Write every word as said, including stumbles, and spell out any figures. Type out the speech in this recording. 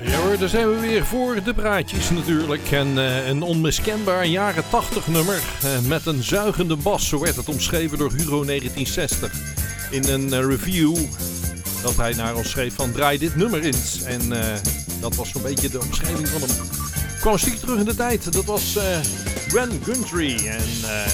Ja hoor, daar zijn we weer voor de praatjes natuurlijk. En uh, een onmiskenbaar jaren tachtig nummer uh, met een zuigende bas. Zo werd het omschreven door Hugo negentien zestig. In een uh, review dat hij naar ons schreef van draai dit nummer eens. En uh, dat was zo'n beetje de omschrijving van hem. Kwam een stukje terug in de tijd. Dat was uh, Gwen Guthrie en... Uh,